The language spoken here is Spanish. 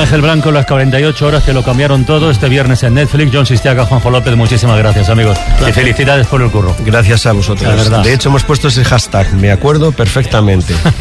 Ángel Blanco, las 48 horas que lo cambiaron todo, este viernes en Netflix. John Sistiaga, Juanjo López, muchísimas gracias, amigos. Gracias. Y felicidades por el curro. Gracias a vosotros. De hecho, hemos puesto ese hashtag, me acuerdo perfectamente.